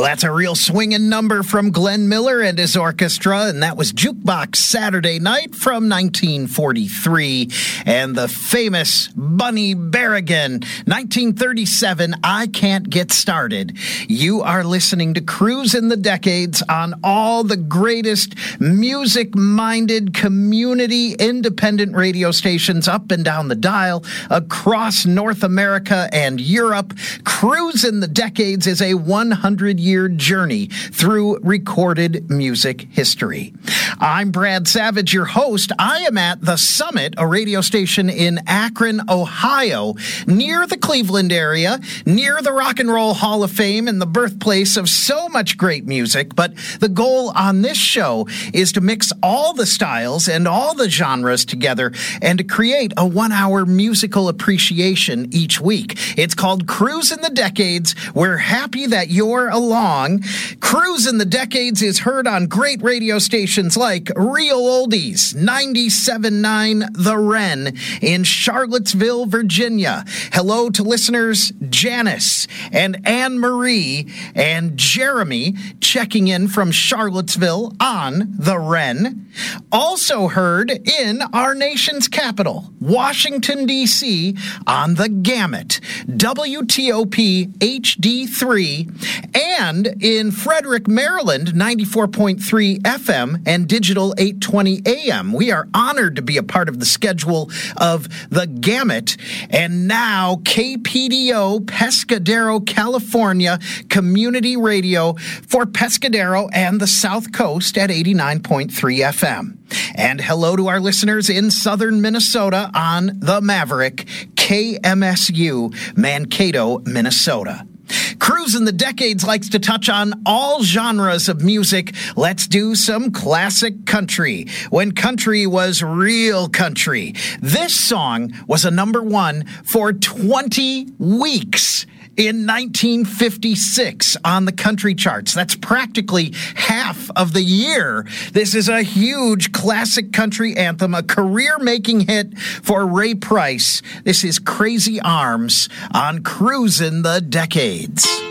That's a real swinging number from Glenn Miller and his orchestra, and that was Jukebox Saturday Night from 1943, and the famous Bunny Berrigan, 1937, I Can't Get Started. You are listening to Cruise in the Decades on all the greatest music-minded, community, independent radio stations up and down the dial across North America and Europe. Cruise in the Decades is a 100-year journey through recorded music history. I'm Brad Savage, your host. I am at The Summit, a radio station in Akron, Ohio, near the Cleveland area, near the Rock and Roll Hall of Fame and the birthplace of so much great music. But the goal on this show is to mix all the styles and all the genres together and to create a 1-hour musical appreciation each week. It's called Cruise in the Decades. We're happy that you're along. Cruise in the Decades is heard on great radio stations like Real Oldies, 97.9 The Wren in Charlottesville, Virginia. Hello to listeners Janice and Anne Marie and Jeremy checking in from Charlottesville on The Wren. Also heard in our nation's capital, Washington, D.C. on The Gamut, WTOP HD3, and in Frederick, Maryland, 94.3 FM and digital 820 AM. We are honored to be a part of the schedule of The Gamut. And now KPDO, Pescadero, California, community radio for Pescadero and the South Coast at 89.3 FM. And hello to our listeners in southern Minnesota on The Maverick, KMSU, Mankato, Minnesota. Cruise in the Decades likes to touch on all genres of music. Let's do some classic country, when country was real country. This song was a number one for 20 weeks in 1956 on the country charts. That's practically half of the year. This is a huge classic country anthem, a career-making hit for Ray Price. This is Crazy Arms on Cruise in the Decades.